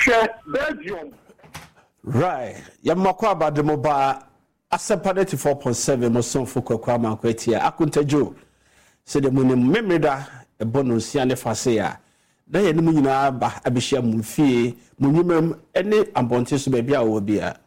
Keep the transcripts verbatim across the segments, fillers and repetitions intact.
share Belgium. Right. Yamakwa about the mobile Asempa ninety-four point seven Moson Fuko Kwama Kwetia. Akuntejo. Say the money memory da a bonus and the fasea. They any munina ba abishia mumfie, munimum any ambontis baby will be a.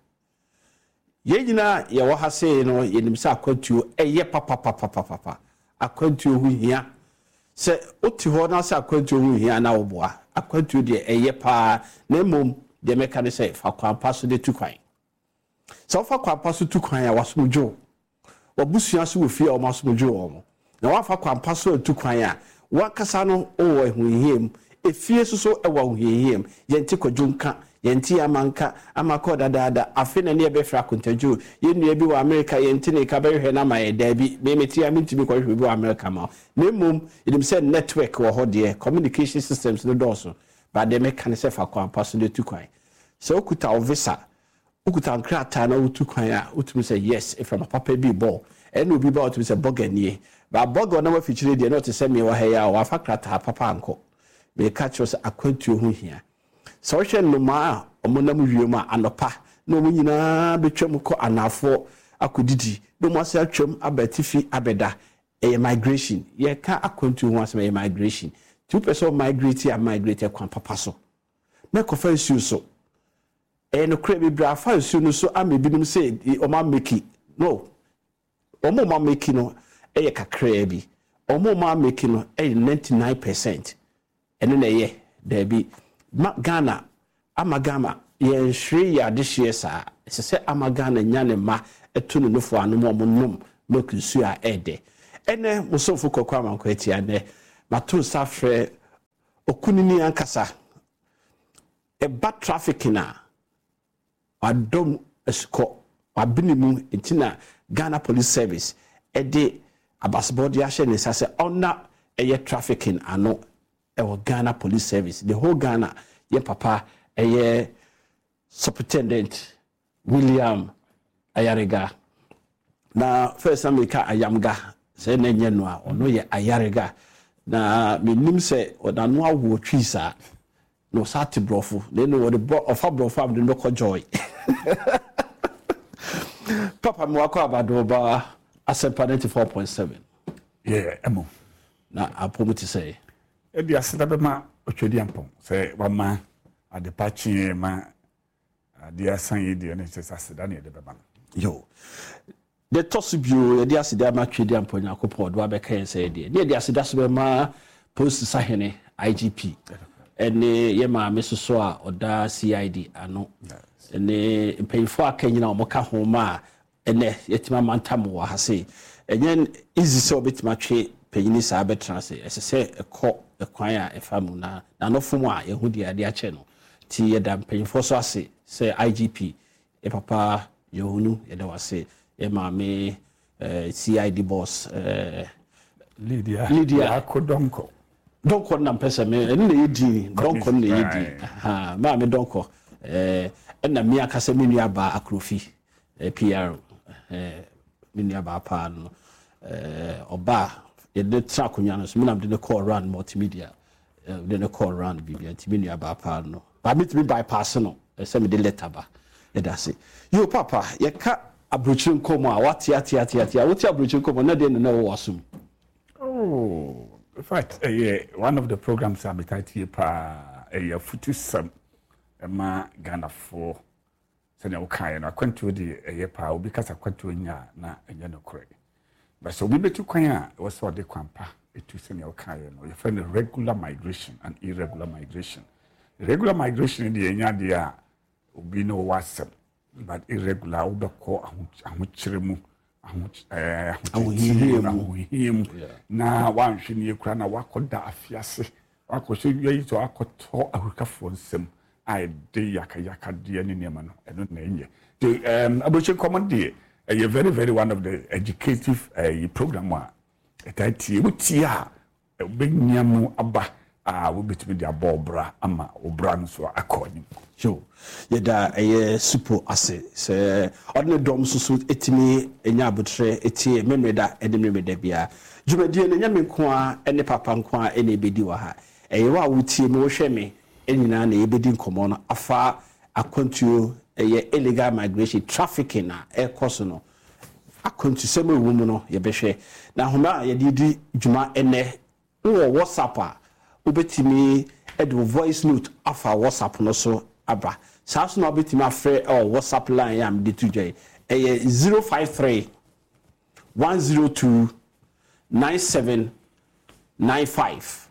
Yena Yawaha say no yenimsa kwentu a ye papa papa papa. A kwentu who here. Say Uti Hona sa kwentu who here now boa. A kwentu de a ye pa nemum. The mechanic say for pass the two coin. So for pass two coin, I was mujo. Or Busias will fear almost mujo. Now, for pass two coin, one casano or him, if fears so a one him, Yentiko Junka, Yenti Amanka, Amakoda Dada, a fin and near Befra Contajo, you near be America, Yentine Caber Henama, Debbie, maybe I mean to be going to America. Nemum, it himself network or dear communication systems no dorsal. But they make say for kwa pass the two coin. So ukuta ovisa, ukuta nkrata na utu coin ya utu say yes if from a papa be ball. And will be about to say bogany. But bog na feature they not to send me wa heya wa fakrata papa anko. May catch us akwantu hu here. So she no ma omonam wiema anopa. No mu nyina betwam ko anafo akodidi. No mo se atwam abatifi abeda. E migration. Ye ka akwantu hu asem e migration. Two person migrate and migrate a quan papa so. Make offense you so. And a crabby bra fire soon so I may be them say, O ma make it. No. O ma making no a crabby. O ma making no a ninety-nine percent. And then a ye, there be Ghana, Amagama, yen shri ya this year, sir. It's a set Amagana Yan ma a tune no for no more num, no consumer ede. And then was so for Kwama Kweti and there. Matu safre okunini ankasa e bad traffic na adom esko abinimu intina Ghana Police Service e de abasbodi ahye ne sase ona eye trafficking ano e wo Ghana Police Service the whole Ghana ye papa eye Superintendent William Ayarega na first America Ayamga se na nye no a ono ye Ayarega na minim se odano awo twisa no sati brofo then no the of brofo am no ko joy papa me wakọ abado ba Asempa ninety-four point seven yeah emo na apomu ti say e dia seda be ma otwedi ampon se wa ma adepachi ma ade asan yi de ne se sada ne de be ma yo the tosubio the asida ma twedi ampon yakopon do abeka yen say de ne de asida so be ma post sahene I G P ene ye ma mesoso a oda C I D ano ene payfo akanyina omoka homa ene yetima mantam wa hase enyen easy so betima twe panyini sa betra se esese ekọ ekwan a efamu na na no fomu a yehu de ade ache no ti ye da payfo so ase se I G P e papa yohunu ye da wase e ma me C I D boss eh Lydia Lydia akodonko donko na mpesa me ene na yedi donko na yedi ha ma me donko eh na mi akasa me nua ba akrofi eh, P R eh me nua ba pa no eh oba ye de trakonya no so me na de call run multimedia eh de call run bibia ti me nua ba pa no ba me ti bypass no e se me de letter ba e da se yo papa ye ka abrochire nkomo a wati ati ati ati a wati abrochire nkomo na de no wo wasum. Oh, in fact, uh, yeah, one of the programs I'm title pa a futu sam ma Ghana for senior kind I went to the a pa because I went to nya na nya no kore. But so we betu kwanya was what the kwampa to senior kind no you find regular migration and irregular migration. Regular migration the nya dia obi no wasem but irregular obeko ahuchiremu eh ahuhiem na wanhwe ne kura na wakoda afiase wakohwe yi to akoto ahukafo nsem ai de yaka yaka de ne nema no eno na enye the um aboche common day a very very one of the educative uh, program wa etati wutia obenyamu aba ah we betimi dia bobra ama obra no so akọni yo yeda eye super ase se odne dom susu etimi enya abotre etie memeda edememeda bia dwumadie ne nyame nko a ene papa nko a ene bedi wa ha eye wa wutie me wo hwe me enina na yebedi nkomo no afa akwantuo eye illegal migration trafficking na e course no akwantu sema ewu mu no yebehwe na homa yedidi djuma ene wo WhatsApp a obetimi e do voice note afa WhatsApp no so aba saa so na obetimi afre o WhatsApp line am de tujai eye zero five three one zero two nine seven nine five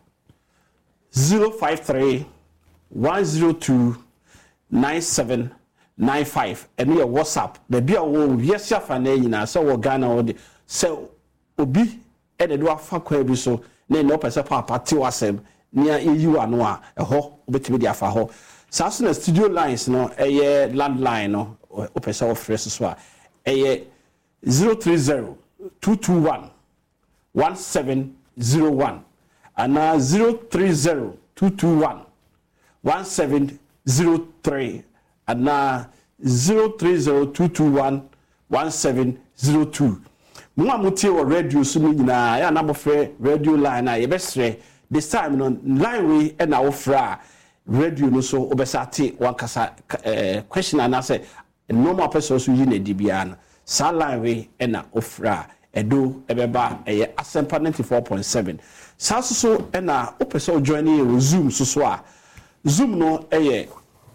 zero five three one zero two nine seven nine five and your WhatsApp the bia wo yes afa na nyina so wo Ghana wo de so obi e de do afa kwa bi so na no pese pa party wasem nia eyi ano a eho obetimi de afa ho saa so na studio lines no eye landline no o pese o fresh so a eye zero three zero two two one one seven zero one and zero three zero two two one one seven zero three and now zero three zero two two one one seven zero two. Mwa muti wa radio sumi na ya nabofre radio line na yebesre this time no line we e na ofra radio no so obesate wankasa eh, question and answer normal person so yi na dibia no sa line we e na ofra edo ebeba eye Asempa ninety-four point seven sa so so e na opeso join e Zoom so so a Zoom no eye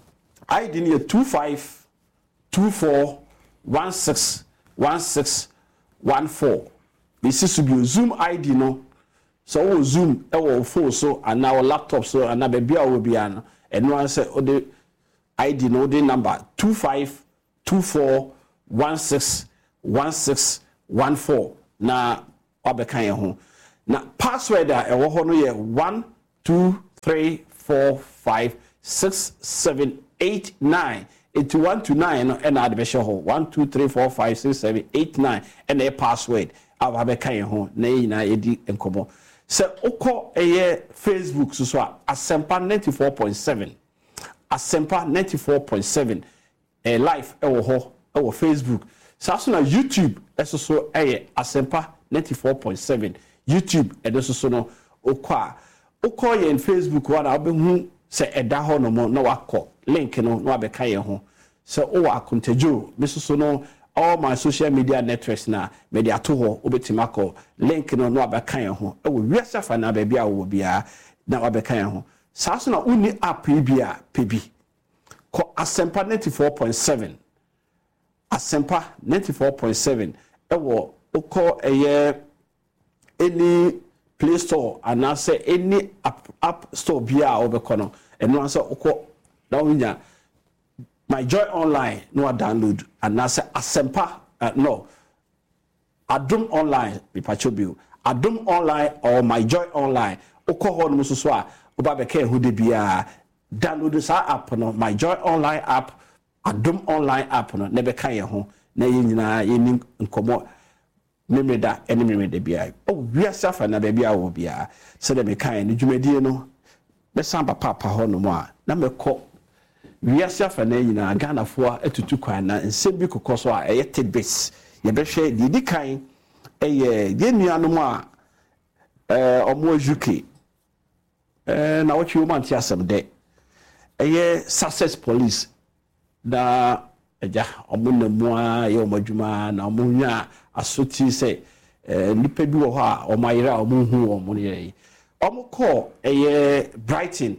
I D near two five two four one six one six one four. This is to be Zoom I D no. So we Zoom our phone so and our laptop so and baby will be an and one say oh the I D no the number two five two four one six one six one four. Na obekan ye ho. Na password a e wo ho no ye one two three four five six seven eight nine eighty one to nine no and add be show one two three four five six seven eight nine and a password aba be kan ho na yina edi enkomo se ukọ eye Facebook so so Asempa ninety-four point seven Asempa ninety-four point seven eh live e wo ho e wo Facebook sa so na YouTube eso so eye Asempa ninety-four point seven YouTube e so so no ukọ ukọ ye in Facebook wa na obehu se eda ho no mo na wakọ link no no abeka ye ho so o wa kontajo mesoso no all my social media networks na media to ho obetimako link no no abeka ye ho e wo wiasa fa na ba bia wo bia na abeka ye ho sa so na uni app bia pebi ko Asempa ninety-four point seven Asempa ninety-four point seven e wo ukọ eye any Play Store and I say any app, app store bia obekono and no answer ukọ na unya My Joy Online no download and I say Asempa uh, no Adum Online be pachobi Adum Online or My Joy Online ukọ ho no so so a oba beka hu de bia download sa app no My Joy Online app Adum Online app no ne beka ye ho na ye nyina ye ni nkomo memeda ene memeda bia o wiasa fa na bia wo bia se de mekan ni dwumadie no be san papa pa ho no mo a na mekọ wiasa fa na nyina Ghana fo atutu kwan na nsem bi kokoso a eye tidbits ye be hwe di di kan eye de nuano mo a eh omo ajuke eh na wochi wo manti asem de eye success police da eja omo na mo a ye omo adwuma na omo nya asoti se eh nipa bi wo ho a o mayira o hu o mo ne o ko eye Brighton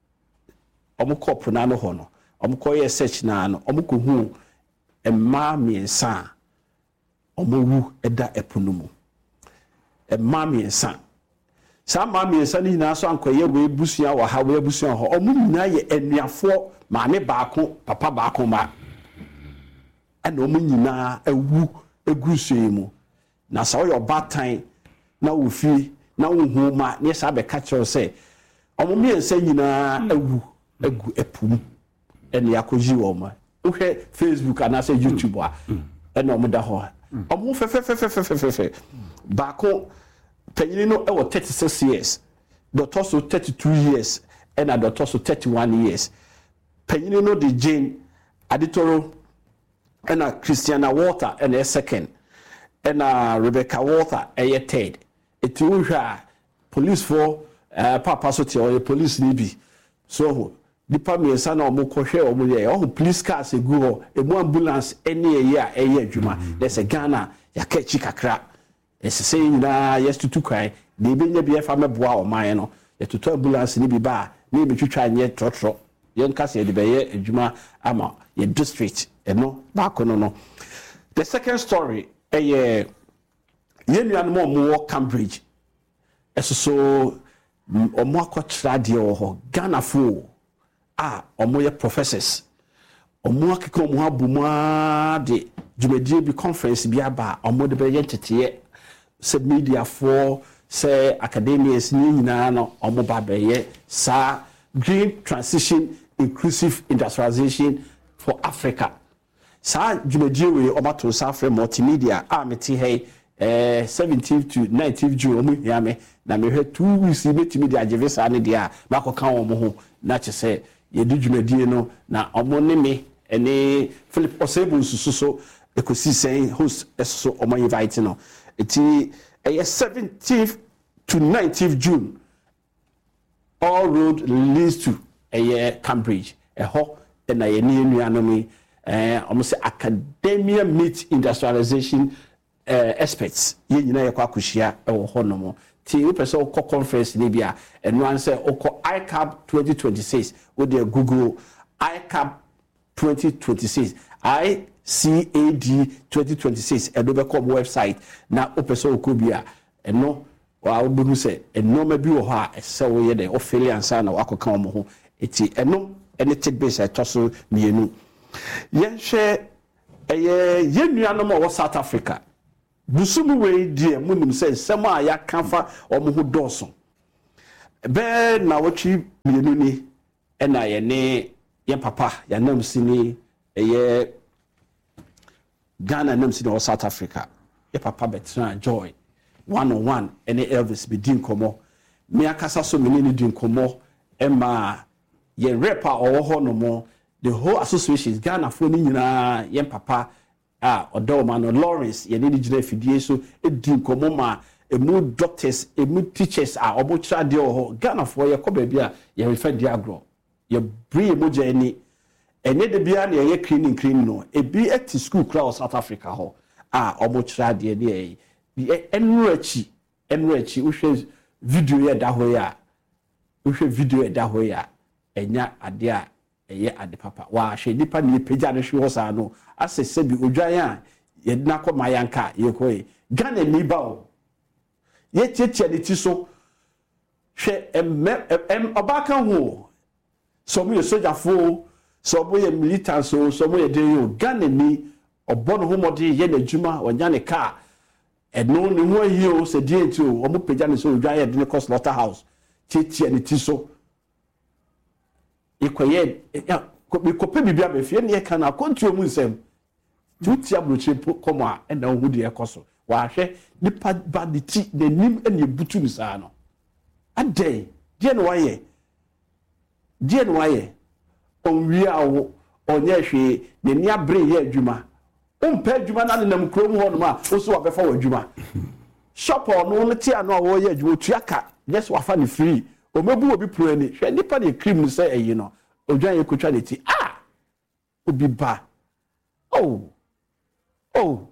o mo ko puna no ho no o mo ko ye search na no o mo ko hu emma miensa o mo wu eda epono mu emma miensa sa ma miensa ni na so ankoye we busua wa ha we busua ho o mo nyina ye enuafo maame baako papa baako ma ana o mo nyina awu egusuyemu na sa wo bad time na wo fi na wo hu ma ne sa be catch you say omo mi ensa nyina awu agu epum ene yakoji wo ma wo hwe Facebook ana say YouTube a ene omo da ho omo fe fe fe fe fe fe fe baako panyini no e wo thirty-six years doctor so thirty-two years ena doctor so thirty-one years panyini no de Jane Aditoro and a Christiana Walter and a second and a Rebecca Walter a third. It will police for uh, Papa Soti or police Libby. So nipa miensa na omo kohwe omo ye oh police cars egu ho emu ambulance ene ye a eye adwuma there's a Ghana ya kachi kakra esese nyina yestutu kwan de ebenya bi efa meboa oman no yetutu ambulance ni bi ba na ebetwitwa anye trotro yen kase de beye adwuma ama ye district eno ba kono no. The second story eye ye nuanom omo Cambridge esoso omo akotra de ho Ghana fo ah omo ye professors omo akeka omo abuma de djumedie bi conference bi aba omo de be ye teteye se media for se academics ni nyina no omo ba be ye sa green transition inclusive industrialization for Africa sa djumedie we omo to sa frame multimedia ah meti hey eh seventeenth to nineteenth June omo hia me na me hwe two weeks betimi de ageve sa ne dia ba koka omo ho na chese ye di djumedie no na omo ne me ene Philip Osebo sususo ekosi sen host eso omo invite no eti eh seventeenth to nineteenth June all road leads to eh Cambridge eh ho na ye ni nuanom eh omo se academia meet industrialization uh, experts ye nyina ye kwa kuhia e wo honomo ti we person ko conference ni bia eno an say oko I C A B twenty twenty-six wo de Google I C A B twenty twenty-six I C A D twenty twenty-six e do be ko website na o person ko bia eno wa obu say eno ma bi wo ha e se wo ye de o feli ansa na akoka wo ho eti eno ene take base e toso mienu ye hwe eye ye nuanom o South Africa busumu we die munim say sema ya kanfa omo ho doso be na wotwi mienu ni e na ye ne ye papa ya nam sini eye Ghana nam sini o South Africa ye papa betra joy one on one ene Elvis be din komo me akasa so me ni din komo e ma ye rapper owo ho no mo the whole association Ghana for ni nyina ye papa ah odo man Lawrence ye ni gina fidie so edin komo ma emu doctors emu teachers ah obo kira de ho Ghana for ye ko ba bia ye refer di agro ye bri emoja eni ene de bia na ye cleaning clean no e bi at school kra South Africa ho ah obo kira de de e enru achi enru achi wo hwe video ye da ho ya wo hwe video ye da ho ya enya ade a eye ade papa wa hwe nipa ni pagya ne hwe ho sa no asese bi odwan a ye na ko mayanka ye ko e Ghana ni ba o ye tietie ne ti so hwe em em obaka ho so mo ye soldier fo so mo ye militant so so mo ye de yo Ghana ni obo no ho mode ye na djuma onya ne car eno ne ho ahi o se die nti o mo pagya ne so odwan ye de ne cost slaughterhouse tietie ne ti so ikoye ya ko pe bibia be fie ne ka na kontuo mu nsem tutia broche komo a e na hu de ekoso wa hwe nipa ba de ti de nim ene butu ni sa no ade die no waye die no waye onwi awo onye hwe ne ni abre ye adwuma ompa adwuma na nam krom ho no ma wo so wa befa wa adwuma shop no no ti ano wo ye adwuma tuaka yes wa fa ni free o mebu obi pro ni hwe nipa de cream say eyi no odwan ye kotwa neti ah obi ba oh oh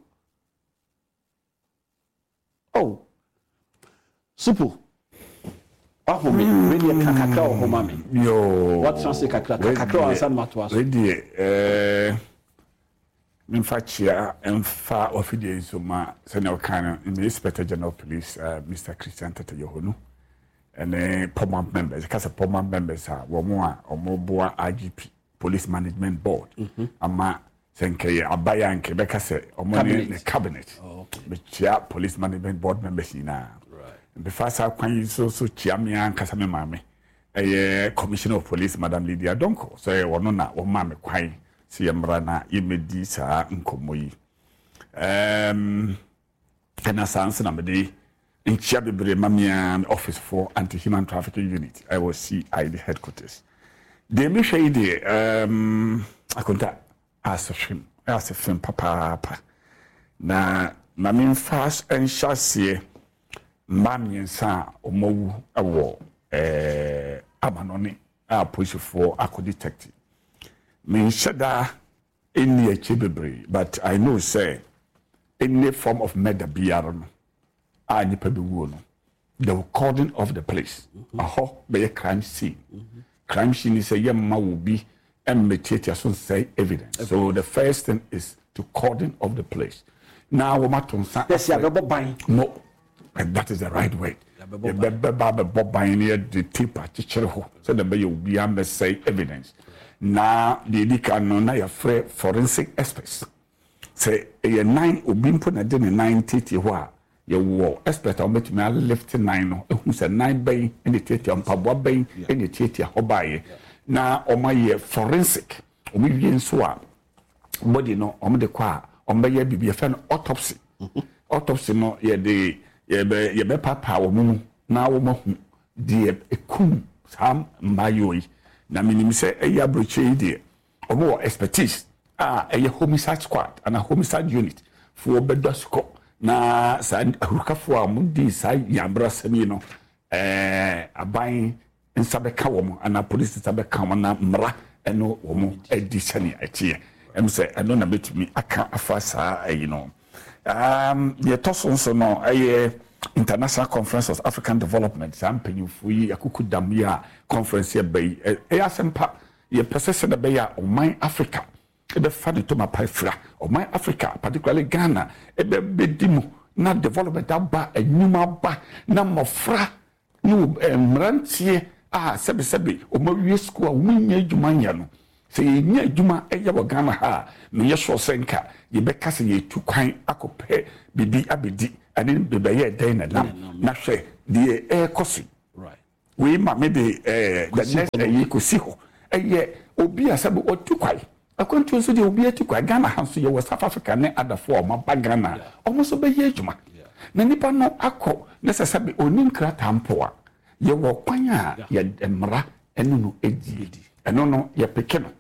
oh super aho me really kakaka o homa me yo what chance kakaka kakaka ansa matwa so ready eh min fachia emfa ofidie so ma senior kan in Inspector General Police uh, Mister Christian Tete Yohonu ene permanent members kasa permanent members a wo mo a omoboa I G P Police Management Board mm -hmm. ama senke abaya nke beka se omo ne cabinet oh, okay. Be chia Police Management Board members ina right be fasa kwan so so chia me an kasa me mame eh Commissioner of Police Madam Lydia Donko so e wono na wo mame kwan si yemra na yemedi sa nkomoyi um ena sanse na me in Chiabibre Mamian Office for Anti-Human Trafficking Unit. I was C I D headquarters. They me shade um I contact as a film, as a film papa. Na na min fast and chassis Mamian sa omo awo eh amanoni a police for akọ detective me shada any achievable but I know say any form of murder biara no a nipa bi wo no the recording of the place aho be crime scene crime scene is a yamma will be and material so say evidence so the first thing is to cordon of the place now we maton sa yes ya bebo ban no and that is the right way the bebe baba boban near the tipa chichere ho so the be obi am say evidence na the dika no na ya free forensic experts say a nine obi mpo na de nine thirty ho a ye wo expert o betimi a lift nine no ehun say nine bay in the thirty mpabo bay in the thirty ho baye na o ma ye forensic o mi wie nso a body no o de kwa o ma ye bibia fa no autopsy autopsy no ye de ye be ye be papa wo mu na wo ma hu de ekum sam mbayoyi na minim say e ya broche de o mo expertise ah e homicide squad and a homicide unit for bedosko na sa ahurukafo a mu di sa yambra sami no eh aban nsabeka wo mo ana police nsabeka wo na mra eno wo mo edi sani atie em say eno na betumi aka afa sa you know um the tosonso no eh International Conference of African Development sampanyu fuyi akuku damia conference ya bay e asempa ye persese na bay ya oman Africa e be fadi to mapafra oman Africa particularly Ghana e be bedimu na development aba enyuma ba na mofra no mrantie ah sebe sebe o ma wie school a munya adwuma nya no se nya adwuma e ya wo Ghana ha me ye so senka ye be kase ye tu kwan akopɛ bibi abedi ani bebe ye den na nam na hwɛ de e kosi right we ma me de eh the next ye kosi ho eye obi asabe otu kwai akwantu so de obi atu kwai Ghana hanso ye West Africa ne other for ma ba Ghana omo so be ye adwuma na nipa no akɔ necessary oni nkra tampoa ye wo kwan a ye emra eno no edi eno no ye peke no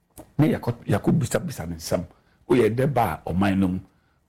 ne yakɔ yakɔ bisa bisa ne nsam o ye deba o manum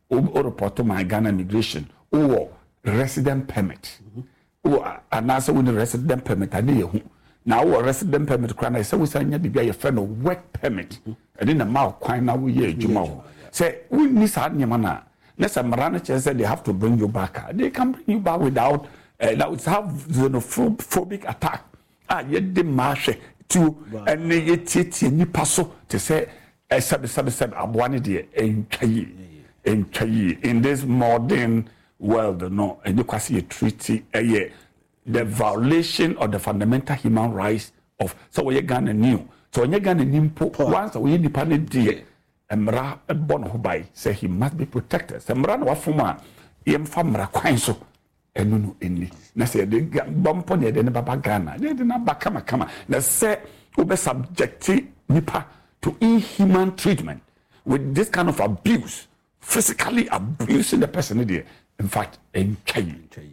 o report my Ghana immigration o resident permit o anasa woni resident permit ade ye hu na o resident permit kra na say we sanya bibia ye fe no work permit ade na ma kwan na wo ye adwuma ho say we ni sa nyama na na say marana che say they have to bring you back they can bring you back without uh, that would have xenophobic attack ah ye de ma hwe to and ye tete nipa so to say eh sabe sabe sabe aboane de entwaye entwaye in this modern world no and you can see a treaty eh the violation of the fundamental human rights of so we Ghana new so we Ghana nimpo once we nipa ne de emra ebo no hobai say he must be protected emra no wafoma yem famra kwan so enu no eni na say de bompo ne de ne baba Ghana de de na bakama kama na say we subject nipa to inhuman treatment with this kind of abuse, physically abusing the person there. In fact, in China.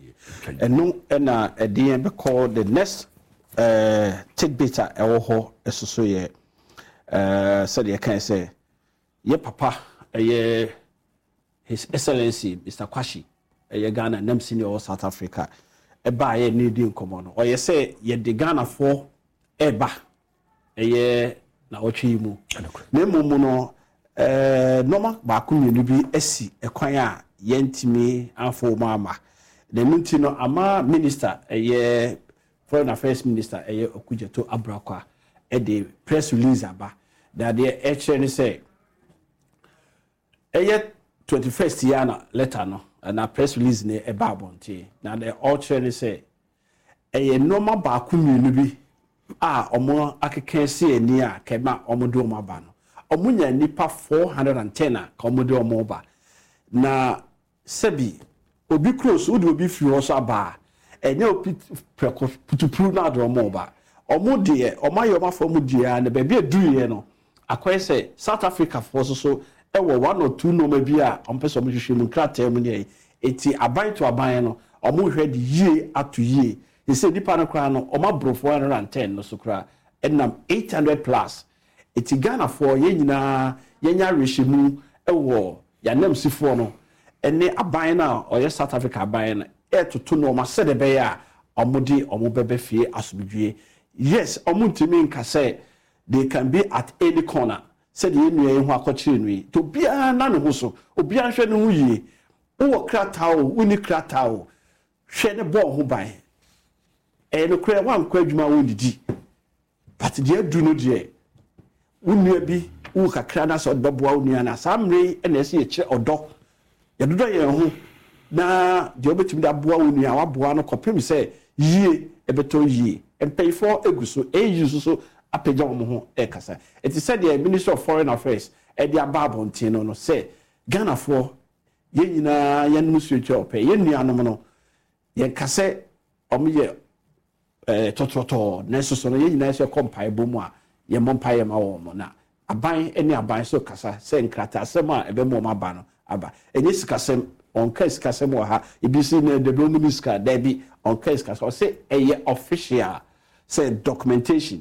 And no, and uh, at the end, because the next uh, tidbit at our ho, so ye, uh, so they can say, ye papa, ye, His Excellency, Mister Kwashi, ye Ghana, nem senior South Africa, a buy a needing common, or ye say, ye the Ghana for a ba, a ye. Na ochi mu na mumu no eh normal ba ku nyenu bi asi ekwan a yentimi afo mama na nti no ama minister eh foreign affairs minister eh Okujeto Abrakwa e de press release aba that the actually say eh twenty-first year na letter no na press release ne e ba bonte na the actually say eh normal ba ku nyenu bi ah omo akekense ani a kema omo do omo ba no omo nya nipa four hundred ten a ka omo do omo ba na sebi obi close wo de obi fi ho so aba enye opi putupuru na do omo ba omo de omo ayo ma fo omo de a na ba bi aduriye no akoye say South Africa for so so e wo one or two no ma bi a ompese omo hwehwe mu krata mu ne eti aban to aban no omo hwe de yie ato yie. He said, Nipa no kra no, oma bro four hundred ten no so kra, enam eight hundred plus. Eti Ghana for ye nyina yenya reshimu ewo ya nem sifo no. Ene aban na oye South Africa aban na e toto no ma sede be ya omodi omo bebe fie asubidwie yes omuntimi nka say they can be at any corner said the enu yen ho akochire nu to bia na ne ho so obia hwe ne ho yie wo krata o uni krata o hwe ne bo ho ban e no kra wan kwa adwuma wo didi but the adu no de unu bi wo kakra na so beboa unu na samre na ese ye kire odo ye dodo ye ho na de obetimi da boa unu a waboa no kopem say yie ebeto yie empay for eguso e use so apagya wo ho e kasa it said the Minister of Foreign Affairs e dia babon tin no no say Ghana for ye nyina ye no suetwa opɛ ye nuanom no ye kasa omoye eh tototo na so so no ye nyina se kompai bomu a ye mompai ma wo mo na aban eni aban so kasa say nkrata asem a ebe mo ma ba no aba enye sikasem on case kasem wo ha ibisi na de blo minister da bi on case kasa say eye official say documentation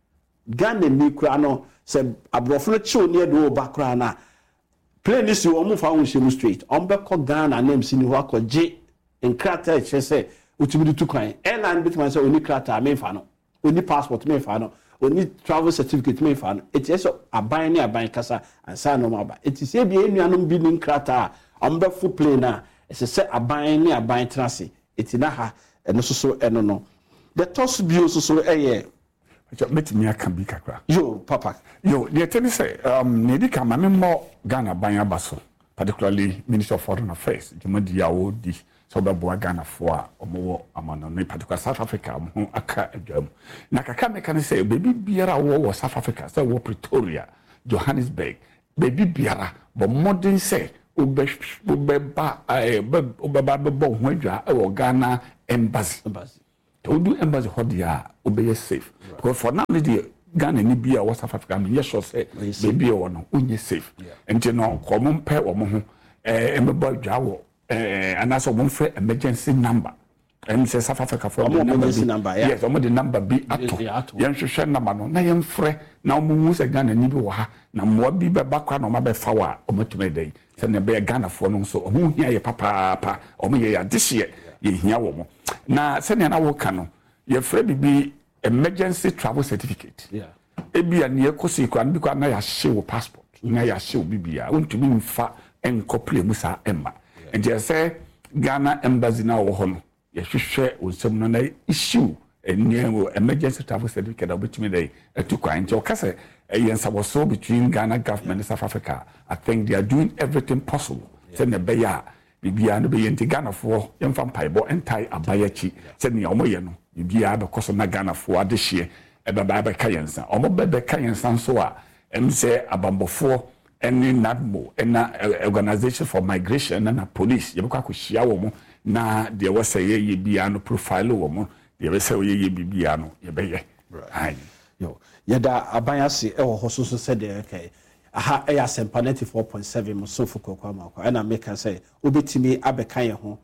Ghana ni kura no say abrofo no chi oni edo ba kura na plane si wo mu fa wo shemu straight on be ko Ghana name si ni ho akogye nkrata che say utumi du kwan airline bitman say oni krata me fa no oni passport me fa no oni travel certificate me fa no it is aban ni aban kasa ansa no ma ba it is e bi enuanom bi ni krata on be full plane na it say aban ni aban trase it na ha eno so so eno no the toss bio so so eye let me can be kakra yo papa yo the tell me say um ne di ka ma me mo Ghana ban abaso particularly Minister of Foreign Affairs jumadi ya wodi so be bo Ghana fo a omo amano ne particular South Africa mo aka adwam na kaka me kan say baby biara wo South Africa say wo Pretoria Johannesburg baby biara but modern say obe obe ba eh obe ba be bo ho adwa e wo Ghana embassy embassy to do embassy hodia obe safe because for now the Ghana ni bia West Africa me yes sure say baby o no onye safe enti no ko mo mpe wo mo ho eh emba dwa wo eh anaso mo mfre emergency number em say South Africa for emergency number yes o mo the number be ato yen hwehwe number no na yen frɛ na mo hu say Ghana ni bi wo ha na mo bi be bakwa na mo be fa wa o matuma dai say na be Ghana for no so o hu hia ye papa pa o mo ye ya this year ye hia wo mo na say na wo ka no ye frɛ bibi emergency travel certificate yeah ebia ne ekosi kwa nbi kwa na ya hye passport na ya hye bibia untumi mfa enkople mu sa emma and you say Ghana embassy na wo ho no ye hwehwe onsem no na issue enu emergency travel certificate obetumi dey etu kwa nti o kase yensa so between Ghana government and South Africa. I think they are doing everything possible say na be ya bibia no be yenti Ghana for yemfa mpaibo entai abayachi say ne omoye no bibia be koso na Ghana for adehye ebe ba be kayensa omo be be kayensa so a em say abambofo any NADMO na organization for migration na police yebekwa kohia wo mo na de wo say ye bia no profile wo mo de we say ye bibia no ye be ye right yo yeda abanyase e wo so so say de okay aha e ya sempa ninety-four point seven mo so fuko kwa ma kwa na make say obetimi abeka ye ho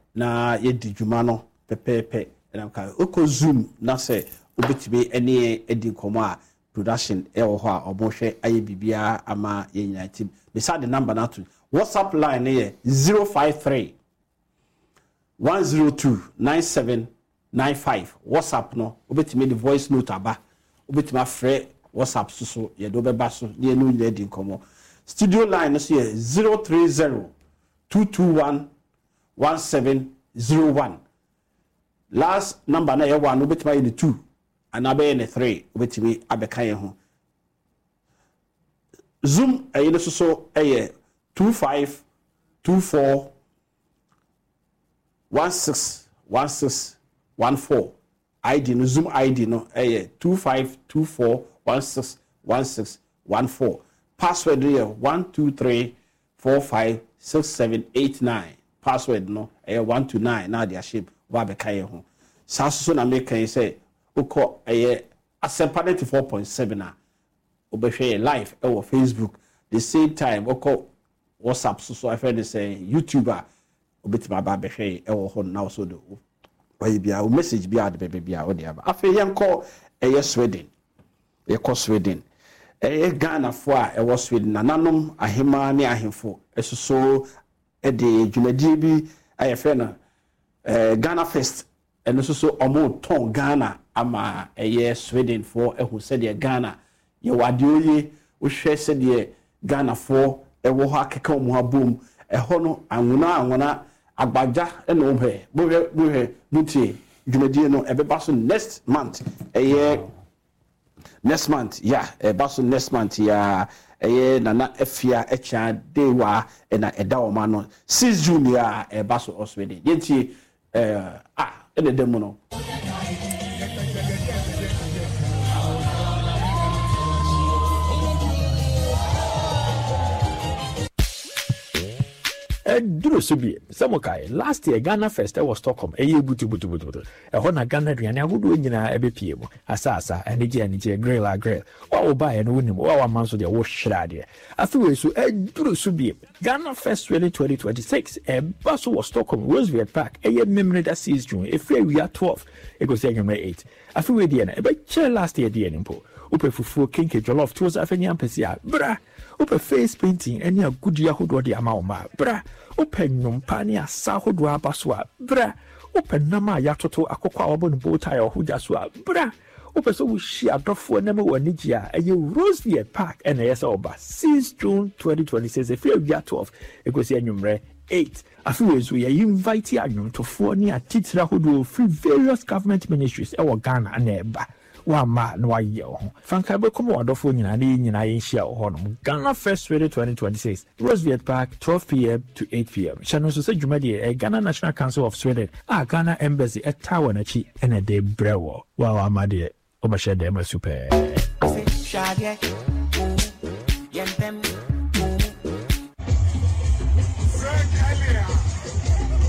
na ye di dwuma no pepepe na ka oko zoom na say obetimi ene edi komo a production e wo ho a obohwe aye bibia ama ye nyina team beside the number na to WhatsApp line here zero five three one zero two nine seven nine five WhatsApp no obetimi the voice note aba obetimi afre WhatsApp so so ye do beba so ye no nyina di komo studio line so here zero three zero two two one one seven zero one last number na ye one obetimi the two and abe ne three obetimi abeka ye ho zoom ayi so so eye two five two four one six one six one four I D no zoom I D no eye two five two four one six one six one four password here one two three four five six seven eight nine password no eye one two nine na dia shape wa abeka ye ho sa so na make can say uko eye asempa ninety-four point seven a obehwe live e wo Facebook the same time uko WhatsApp so so I find say YouTuber obetima ba behwe e wo ho na so do why bia o message bia de bebe bia o de aba afa yenko eye Sweden ye ko Sweden eye Ghana fo a e wo Sweden nananom ahema ne ahemfo esoso e de dwumadie bi aye fe na eh Ghana Fest eno so so omo ton Ghana ama ɛyɛ Sweden for ɛho sɛdeɛ Ghana yɛ wadeɛ ye wo hwɛ sɛdeɛ Ghana for ɛwɔ hɔ akeka mu abom ɛhɔ no anwona anwona agbaja ɛna wo hɛ bo hɛ bo hɛ mutie dwumadie no ɛbɛba so next month ɛyɛ next month yeah ɛba so next month ya ɛyɛ nana afia ɛkya dewa ɛna ɛda wo ma no six June ya ɛba so Sweden yɛntie eh ah ɛna demo no Duro Subi, Samokai, last year Ghana Fest was Stockholm, a year butu butu butu. A Hona Ghana Diana would win in a B P M, Asasa, and again, grill a grill. What will buy and win him, or one month of the wash shadi. I feel so, a Duro Subi, Ghana Fest twenty twenty-six, a bus was Stockholm, Roosevelt Park, a year memory that sees June, a fair we are twelve, it goes May eight. I feel with Diana, a bit chair last year, Diana. Upe fufu kinke jollof towards afenya pesia bra upe face painting any a good ya hodo de ama oma bra upe nyompa ne asa hodo abaso a bra upe nama yatoto akokwa obo no bota ya hoja so a bra upe so wushi adofo na me wani gia eye Roosevelt Park and yes oba six June twenty twenty-six e fe bia twelve e go se anwumre eight afi so ye invite anwumtofo ne atitira hodo free various government ministries e wo Ghana na eba wa ma no aye ho fanka be komo wadofo nyina na nyina ye hia ho no Ghana Fest twenty twenty-six Roosevelt Park twelve p m to eight p m channel so say dwumade e Ghana National Council of Sweden a Ghana Embassy e tawo na chi ene de brewo wa wa ma de o ma shede ma super